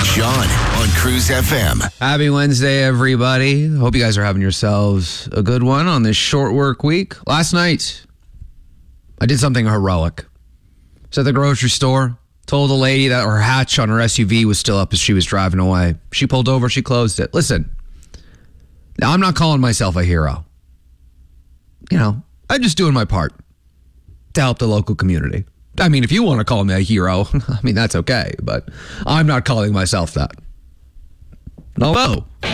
Sean on Cruise FM. Happy Wednesday, everybody. Hope you guys are having yourselves a good one on this short work week. Last night, I did something heroic. Was at the grocery store, told a lady that her hatch on her SUV was still up as she was driving away. She pulled over, she closed it. Listen, now I'm not calling myself a hero. I'm just doing my part to help the local community. I mean, if you want to call me a hero, that's okay, but I'm not calling myself that. No.